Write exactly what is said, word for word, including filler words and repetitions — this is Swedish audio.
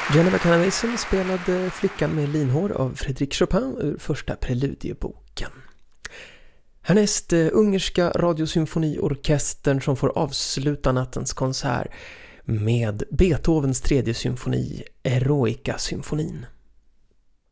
Geneva Cannabism spelade Flickan med linhår av Frédéric Chopin ur första preludieboken. Härnäst ungerska radiosymfoniorkestern som får avsluta nattens konsert med Beethovens tredje symfoni, Eroica-symfonin.